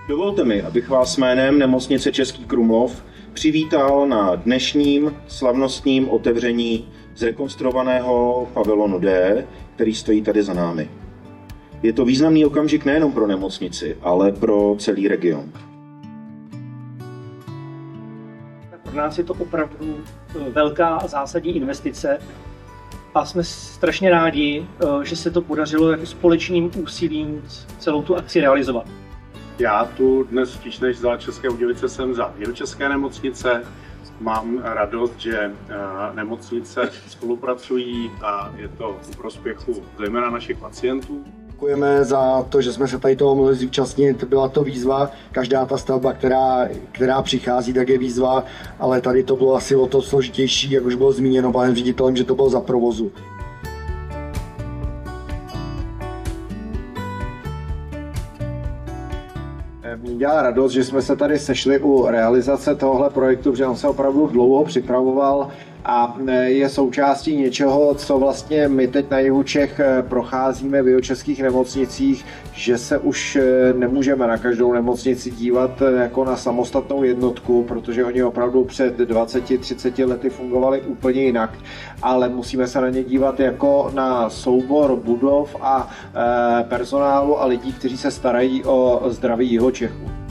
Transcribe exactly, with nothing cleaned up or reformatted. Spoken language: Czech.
Dovolte mi, abych vás jménem Nemocnice Český Krumlov přivítal na dnešním slavnostním otevření zrekonstruovaného pavilonu D, který stojí tady za námi. Je to významný okamžik nejenom pro nemocnici, ale pro celý region. Pro nás je to opravdu velká a zásadní investice a jsme strašně rádi, že se to podařilo jako společným úsilím celou tu akci realizovat. Já tu dnes spíš než za České Budějovice jsem za Jihočeské nemocnice. Mám radost, že nemocnice spolupracují a je to ku prospěchu zejména našich pacientů. Děkujeme za to, že jsme se tady toho mohli zúčastnit. Byla to výzva, každá ta stavba, která, která přichází, tak je výzva, ale tady to bylo asi o to složitější, jak už bylo zmíněno panem ředitelem, že to bylo za provozu. Mě dělá radost, že jsme se tady sešli u realizace tohohle projektu, protože on se opravdu dlouho připravoval a je součástí něčeho, co vlastně my teď na jihu Čech procházíme v jihočeských nemocnicích, že se už nemůžeme na každou nemocnici dívat jako na samostatnou jednotku, protože oni opravdu před dvaceti třiceti lety fungovali úplně jinak, ale musíme se na ně dívat jako na soubor budov a personálu a lidí, kteří se starají o zdraví Jihočechů.